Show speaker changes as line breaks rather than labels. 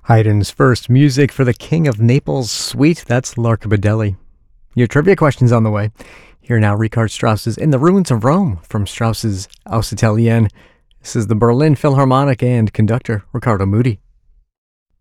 Haydn's first music for the King of Naples suite, that's L'Arcabdelli. Your trivia questions on the way. Here now, Richard Strauss's In the Ruins of Rome from Strauss's Aus Italien. This is the Berlin Philharmonic and conductor Riccardo Muti.